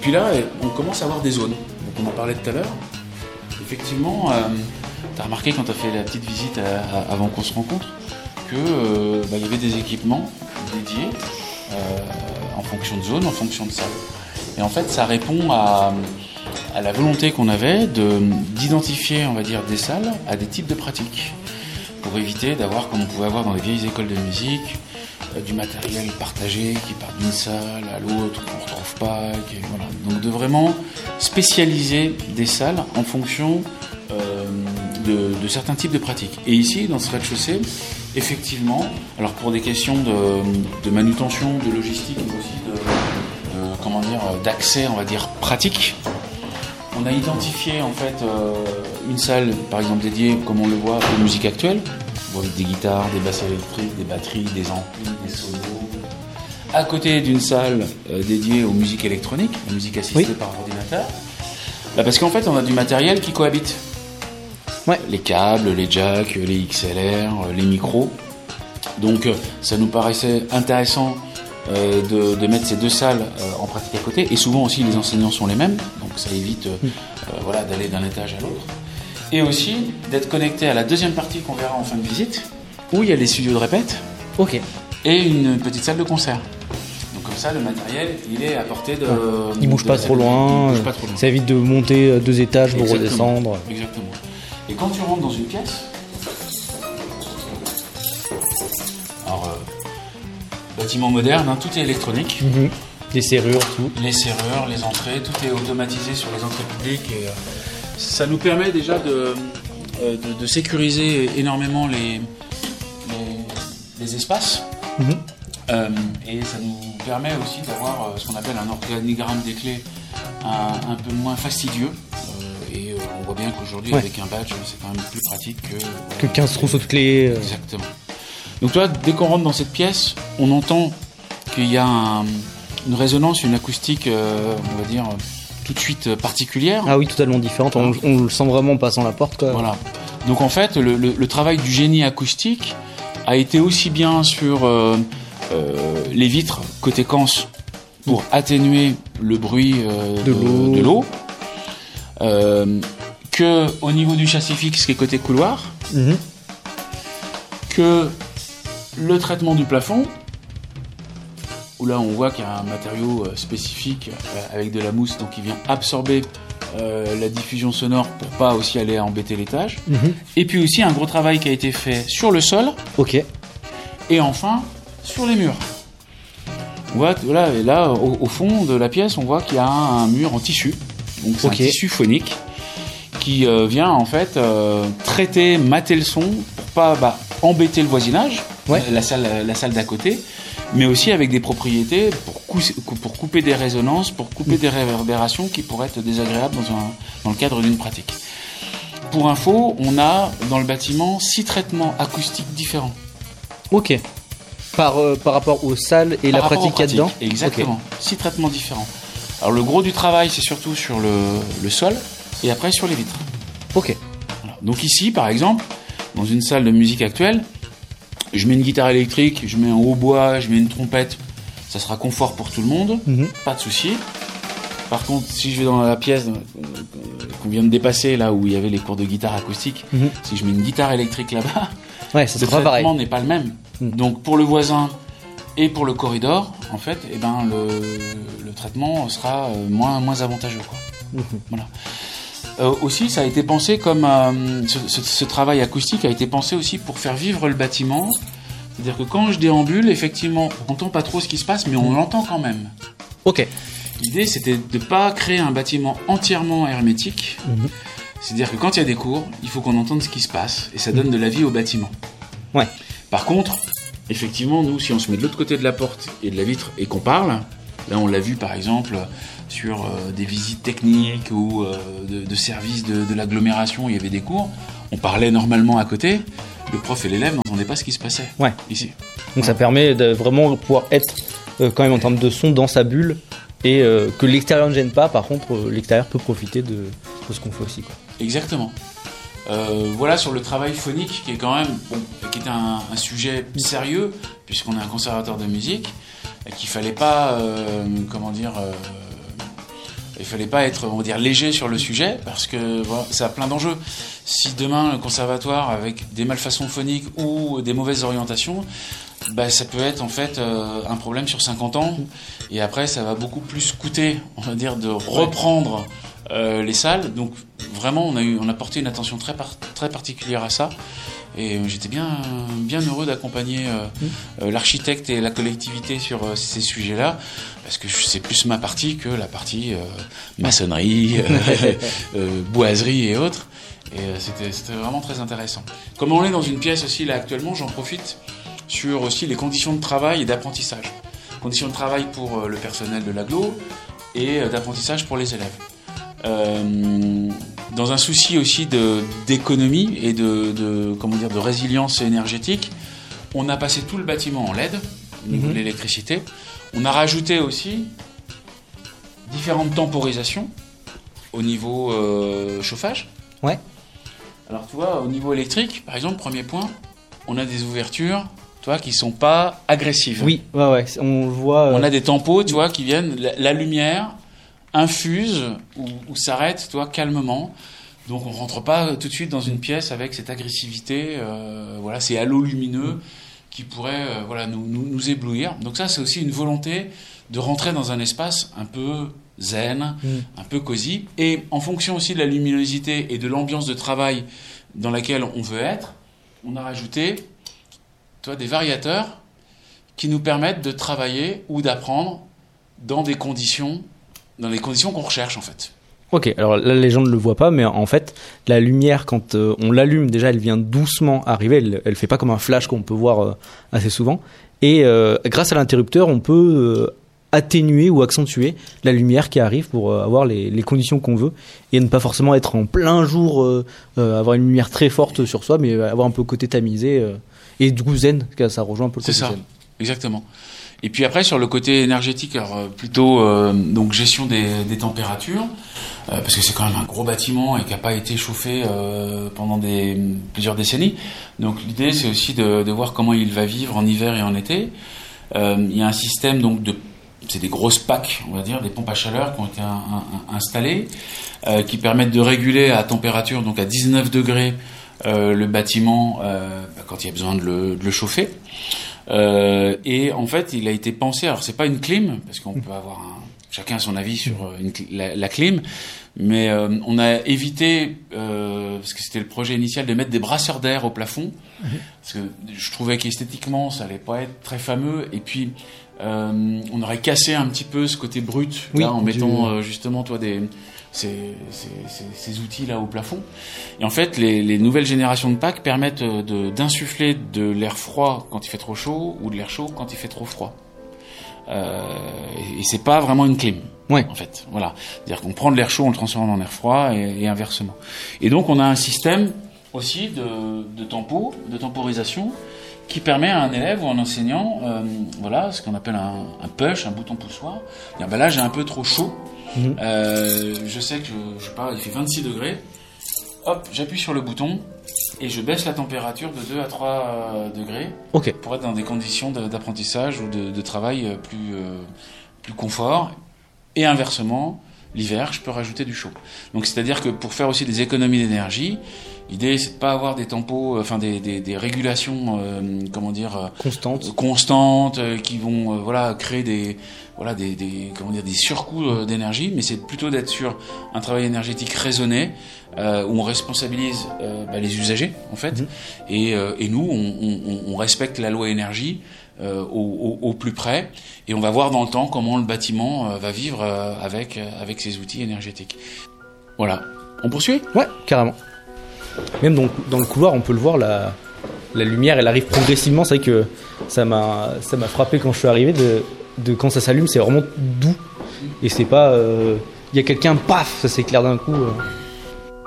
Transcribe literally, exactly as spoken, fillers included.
puis là, on commence à avoir des zones. Donc on en parlait tout à l'heure. Effectivement, euh, tu as remarqué quand tu as fait la petite visite à, à, avant qu'on se rencontre qu'il euh, bah, y avait des équipements dédiés euh, en fonction de zone, en fonction de salle. Et en fait, ça répond à, à la volonté qu'on avait de, d'identifier, on va dire, des salles à des types de pratiques pour éviter d'avoir, comme on pouvait avoir dans les vieilles écoles de musique, euh, du matériel partagé qui part d'une salle à l'autre, qu'on ne retrouve pas. Qui, voilà. Donc de vraiment spécialiser des salles en fonction euh, de, de certains types de pratiques. Et ici, dans ce rez-de-chaussée, effectivement, alors pour des questions de, de manutention, de logistique, mais aussi de, de, comment dire, d'accès, on va dire, pratique, on a identifié en fait euh, une salle, par exemple, dédiée, comme on le voit, aux musiques actuelles, avec des guitares, des basses électriques, des batteries, des amplis, des solos. À côté d'une salle euh, dédiée aux musiques électroniques, la musique assistée oui. par ordinateur, bah parce qu'en fait, on a du matériel qui cohabite. Ouais. Les câbles, les jacks, les X L R, les micros. Donc, euh, ça nous paraissait intéressant euh, de, de mettre ces deux salles euh, en pratique à côté. Et souvent aussi, les enseignants sont les mêmes. Donc, ça évite euh, mmh. euh, voilà, d'aller d'un étage à l'autre. Et aussi, d'être connecté à la deuxième partie qu'on verra en fin de visite, où il y a les studios de répète. Ok. Et une petite salle de concert. Donc, comme ça, le matériel, il est à portée de... Ouais. Il ne bouge, pas trop loin. bouge pas trop loin. Ça évite de monter deux étages pour Exactement. redescendre. Exactement. Et quand tu rentres dans une pièce, alors euh, bâtiment moderne, hein, tout est électronique. Mmh. Les serrures, tout. Les serrures, les entrées, tout est automatisé sur les entrées publiques. Et, euh, ça nous permet déjà de, euh, de, de sécuriser énormément les, les, les espaces. Mmh. Euh, et ça nous permet aussi d'avoir euh, ce qu'on appelle un organigramme des clés un, un peu moins fastidieux. Et euh, on voit bien qu'aujourd'hui, ouais. avec un badge, c'est quand même plus pratique que... Que quinze trousseaux de clés. Euh... Exactement. Donc toi, dès qu'on rentre dans cette pièce, on entend qu'il y a un, une résonance, une acoustique, euh, on va dire, tout de suite particulière. Ah oui, totalement différente. On, on le sent vraiment en passant la porte, quoi. Voilà. Donc en fait, le, le, le travail du génie acoustique a été aussi bien sur euh, euh, les vitres côté Cance pour atténuer le bruit euh, de, de l'eau. De l'eau. Euh, que au niveau du châssis fixe qui est côté couloir, mmh. que le traitement du plafond, où là on voit qu'il y a un matériau euh, spécifique euh, avec de la mousse, donc il vient absorber euh, la diffusion sonore pour pas aussi aller embêter l'étage, mmh. et puis aussi un gros travail qui a été fait sur le sol, ok, et enfin sur les murs. On voit là, et là au, au fond de la pièce, on voit qu'il y a un, un mur en tissu. Donc c'est okay. un tissu phonique qui euh, vient en fait euh, traiter, mater le son pour pas bah, embêter le voisinage, ouais. la salle, la salle d'à côté, mais aussi avec des propriétés pour, cou- pour couper des résonances, pour couper mmh. des réverbérations qui pourraient être désagréables dans, un, dans le cadre d'une pratique. Pour info, on a dans le bâtiment six traitements acoustiques différents. Ok. Par, euh, par rapport aux salles et par la pratique qu'il y a dedans. Exactement. Okay. Six traitements différents. Alors le gros du travail, c'est surtout sur le, le sol et après sur les vitres. Ok. Voilà. Donc ici, par exemple, dans une salle de musique actuelle, je mets une guitare électrique, je mets un hautbois, je mets une trompette, ça sera confort pour tout le monde, mm-hmm. pas de souci. Par contre, si je vais dans la pièce qu'on vient de dépasser, là où il y avait les cours de guitare acoustique, mm-hmm. si je met une guitare électrique là-bas, ouais, ça le sera traitement pareil. n'est pas le même. Mm. Donc pour le voisin et pour le corridor, en fait, eh ben, le, le traitement sera moins, moins avantageux, quoi. Mm-hmm. Voilà. Euh, aussi, ça a été pensé comme euh, ce, ce, ce travail acoustique a été pensé aussi pour faire vivre le bâtiment. C'est-à-dire que quand je déambule, effectivement, on n'entend pas trop ce qui se passe, mais on l'entend quand même. Ok. L'idée, c'était de ne pas créer un bâtiment entièrement hermétique. Mm-hmm. C'est-à-dire que quand il y a des cours, il faut qu'on entende ce qui se passe et ça donne mm-hmm. de la vie au bâtiment. Ouais. Par contre, effectivement, nous, si on se met de l'autre côté de la porte et de la vitre et qu'on parle, là, on l'a vu par exemple sur euh, des visites techniques ou euh, de, de services de, de l'agglomération où il y avait des cours, on parlait normalement à côté, le prof et l'élève n'entendaient pas ce qui se passait. Ouais. Ici. Donc voilà. Ça permet de vraiment pouvoir être euh, quand même en termes de son dans sa bulle et euh, que l'extérieur ne gêne pas. Par contre, euh, l'extérieur peut profiter de, de ce qu'on fait aussi, quoi. Exactement. Euh, voilà sur le travail phonique qui est quand même bon, qui est un, un sujet sérieux puisqu'on est un conservateur de musique et qu'il fallait pas euh, comment dire euh, Il fallait pas être, on va dire, léger sur le sujet, parce que voilà, ça a plein d'enjeux. Si demain le conservatoire, avec des malfaçons phoniques ou des mauvaises orientations, bah, ça peut être en fait euh, un problème sur cinquante ans, et après ça va beaucoup plus coûter, on va dire, de reprendre euh, les salles. Donc vraiment, on a eu, on a porté une attention très par, très particulière à ça. Et j'étais bien, bien heureux d'accompagner euh, euh, l'architecte et la collectivité sur euh, ces sujets-là, parce que c'est plus ma partie que la partie euh, maçonnerie, euh, euh, boiserie et autres. Et euh, c'était, c'était vraiment très intéressant. Comme on est dans une pièce aussi là actuellement, j'en profite sur aussi les conditions de travail et d'apprentissage. Conditions de travail pour euh, le personnel de l'agglo et euh, d'apprentissage pour les élèves. Euh, dans un souci aussi de, d'économie et de, de, comment dire, de résilience énergétique, on a passé tout le bâtiment en L E D, au niveau mm-hmm. de l'électricité. On a rajouté aussi différentes temporisations au niveau euh, chauffage. Ouais. Alors tu vois, au niveau électrique, par exemple, premier point, on a des ouvertures, tu vois, qui sont pas agressives. Oui, ouais, ouais, on le voit. Euh... On a des tempos, tu vois, qui viennent, la, la lumière infuse ou, ou s'arrête, toi, calmement. Donc on rentre pas tout de suite dans une pièce avec cette agressivité, euh, voilà, ces halos lumineux qui pourraient, euh, voilà, nous, nous, nous éblouir. Donc ça, c'est aussi une volonté de rentrer dans un espace un peu zen, mm. un peu cosy, et en fonction aussi de la luminosité et de l'ambiance de travail dans laquelle on veut être, on a rajouté, toi, des variateurs qui nous permettent de travailler ou d'apprendre dans des conditions dans les conditions qu'on recherche en fait. Ok, alors là les gens ne le voient pas, mais en fait la lumière quand euh, on l'allume déjà elle vient doucement arriver, elle, elle fait pas comme un flash qu'on peut voir euh, assez souvent, et euh, grâce à l'interrupteur on peut euh, atténuer ou accentuer la lumière qui arrive pour euh, avoir les, les conditions qu'on veut et ne pas forcément être en plein jour, euh, euh, avoir une lumière très forte sur soi, mais avoir un peu côté tamisé euh, et du coup zen, ça rejoint un peu le côté C'est ça, zen. Exactement. Et puis après sur le côté énergétique, alors plutôt euh, donc gestion des, des températures, euh, parce que c'est quand même un gros bâtiment et qui n'a pas été chauffé euh, pendant des plusieurs décennies. Donc l'idée c'est aussi de, de voir comment il va vivre en hiver et en été. Euh, il y a un système donc de, c'est des grosses packs, on va dire, des pompes à chaleur qui ont été un, un, installées, euh, qui permettent de réguler à température donc à dix-neuf degrés euh, le bâtiment euh, quand il y a besoin de le, de le chauffer. Euh, et en fait, il a été pensé. Alors, c'est pas une clim parce qu'on peut avoir un, chacun a son avis sur une, la, la clim, mais euh, on a évité euh, parce que c'était le projet initial de mettre des brasseurs d'air au plafond, parce que je trouvais qu'esthétiquement, ça allait pas être très fameux. Et puis, euh, on aurait cassé un petit peu ce côté brut oui, là, en mettant euh, justement, toi, des Ces, ces, ces, ces outils-là au plafond. Et en fait, les, les nouvelles générations de packs permettent de, d'insuffler de l'air froid quand il fait trop chaud ou de l'air chaud quand il fait trop froid. Euh, et, et c'est pas vraiment une clim. Ouais. En fait, voilà. C'est-à-dire qu'on prend de l'air chaud, on le transforme en air froid et, et inversement. Et donc, on a un système aussi de, de tempo, de temporisation qui permet à un élève ou un enseignant, euh, voilà, ce qu'on appelle un, un push, un bouton poussoir. Dire, ben là, j'ai un peu trop chaud. Mmh. Euh, je sais que je sais pas, il fait vingt-six degrés. Hop, j'appuie sur le bouton et je baisse la température de deux à trois euh, degrés okay. pour être dans des conditions de, d'apprentissage ou de, de travail plus euh, plus confort. Et inversement, l'hiver, je peux rajouter du chaud. Donc c'est-à-dire que pour faire aussi des économies d'énergie, l'idée c'est de pas avoir des tempos, enfin des des, des régulations, euh, comment dire, constantes, euh, constantes, euh, qui vont euh, voilà créer des voilà des, des comment dire des surcoûts d'énergie, mais c'est plutôt d'être sur un travail énergétique raisonné euh, où on responsabilise euh, bah, les usagers en fait, mmh. et, euh, et nous on, on, on respecte la loi énergie euh, au, au, au plus près, et on va voir dans le temps comment le bâtiment euh, va vivre euh, avec euh, avec ces outils énergétiques. Voilà, on poursuit ? Ouais, carrément. Même dans, dans le couloir, on peut le voir, la la lumière, elle arrive progressivement. C'est vrai que ça m'a ça m'a frappé quand je suis arrivé de de quand ça s'allume, c'est vraiment doux et c'est pas il euh, y a quelqu'un paf ça s'éclaire d'un coup euh.